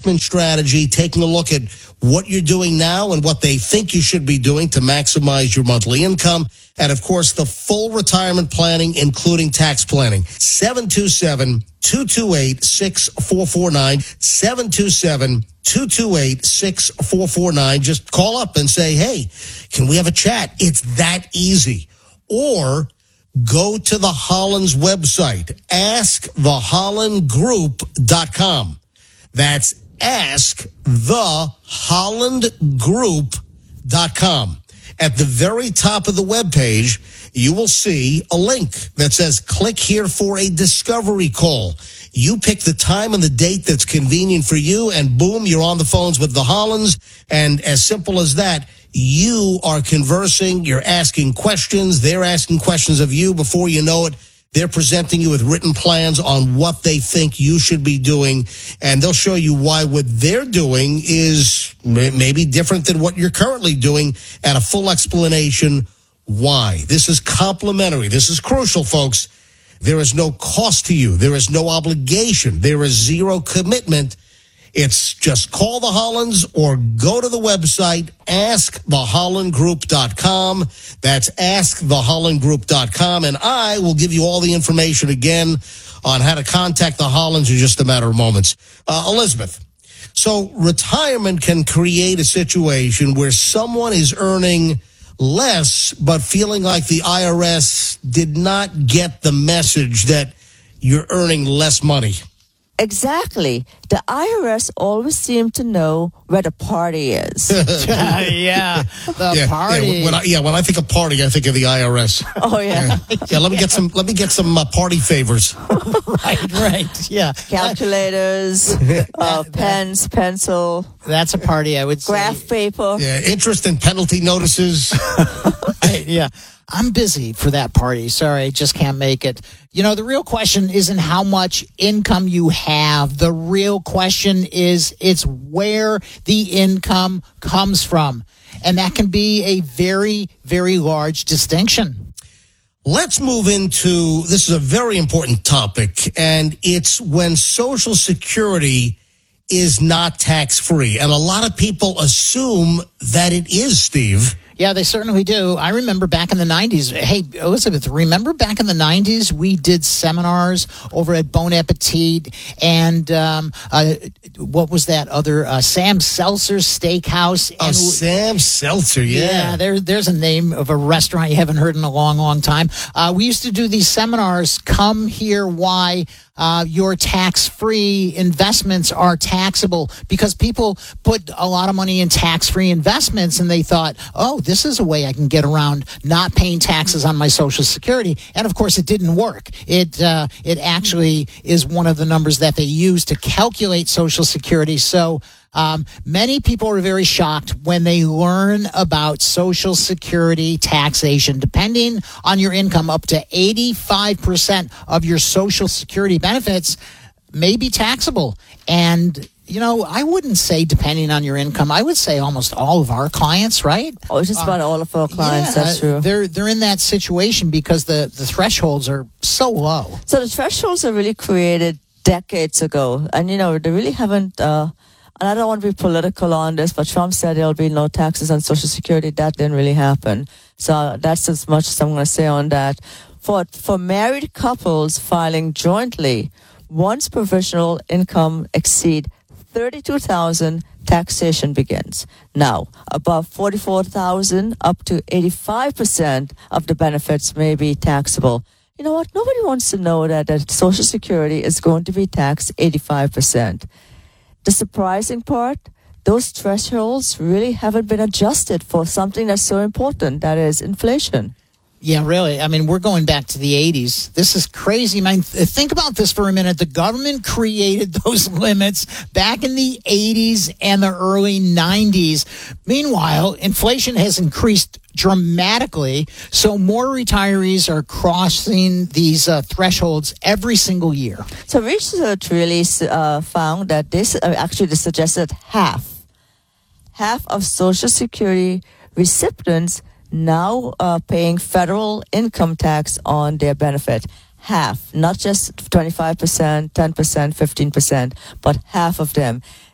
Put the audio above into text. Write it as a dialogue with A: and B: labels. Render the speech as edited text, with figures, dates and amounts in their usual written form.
A: investment strategy, taking a look at what you're doing now and what they think you should be doing to maximize your monthly income. And, of course, the full retirement planning, including tax planning. 727-228-6449. 727-228-6449. Just call up and say, hey, can we have a chat? It's that easy. Or go to the Hollins website, askthehollandgroup.com. That's askthehollandgroup.com. At the very top of the webpage, you will see a link that says, click here for a discovery call. You pick the time and the date that's convenient for you, and boom, you're on the phones with the Hollands. And as simple as that, you are conversing, you're asking questions, they're asking questions of you. Before you know it, they're presenting you with written plans on what they think you should be doing, and they'll show you why what they're doing is maybe different than what you're currently doing, and a full explanation why. This is complimentary. This is crucial, folks. There is no cost to you. There is no obligation. There is zero commitment. It's just call the Hollands or go to the website, askthehollandgroup.com. That's askthehollandgroup.com. And I will give you all the information again on how to contact the Hollands in just a matter of moments. Elizabeth, so retirement can create a situation where someone is earning less but feeling like the IRS did not get the message that you're earning less money.
B: Exactly. The IRS always seem to know where the party is.
C: Yeah, the party.
A: Yeah, when I think of party, I think of the IRS.
B: Oh yeah.
A: Yeah, let me get some party favors.
C: Right. Yeah.
B: Calculators, pens, pencil.
C: That's a party, I would say.
B: Graph paper.
A: Yeah, interest and penalty notices.
C: Yeah. I'm busy for that party. Sorry, I just can't make it. You know, the real question isn't how much income you have. The real question is it's where the income comes from. And that can be a very, very large distinction.
A: Let's move into, this is a very important topic, and it's when Social Security is not tax-free. And a lot of people assume that it is, Steve.
C: Yeah, they certainly do. I remember back in the 90s. Hey, Elizabeth, remember back in the 90s, we did seminars over at Bon Appetit and what was that other, Sam Seltzer's Steakhouse.
A: And Sam Seltzer, yeah.
C: Yeah, there's a name of a restaurant you haven't heard in a long, long time. We used to do these seminars, come here why your tax-free investments are taxable, because people put a lot of money in tax-free investments and they thought, oh, this is a way I can get around not paying taxes on my Social Security. And of course, it didn't work. It actually is one of the numbers that they use to calculate Social Security. So many people are very shocked when they learn about Social Security taxation. Depending on your income, up to 85% of your Social Security benefits may be taxable. And you know, I wouldn't say depending on your income. I would say almost all of our clients, right?
B: Oh, just about all of our clients, that's true.
C: They're in that situation because the thresholds are so low.
B: So the thresholds are really created decades ago. And, you know, they really haven't, and I don't want to be political on this, but Trump said there'll be no taxes on Social Security. That didn't really happen. So that's as much as I'm going to say on that. For married couples filing jointly, once provisional income exceed $32,000, taxation begins. Now, above $44,000, up to 85% of the benefits may be taxable. You know what? Nobody wants to know that Social Security is going to be taxed 85%. The surprising part, those thresholds really haven't been adjusted for something that's so important, that is inflation.
C: Yeah, really. I mean, we're going back to the 80s. This is crazy, man. Think about this for a minute. The government created those limits back in the 80s and the early 90s. Meanwhile, inflation has increased dramatically, so more retirees are crossing these thresholds every single year.
B: So research really found that this suggested half of Social Security recipients now paying federal income tax on their benefit. Half, not just 25%, 10%, 15%, but half of them.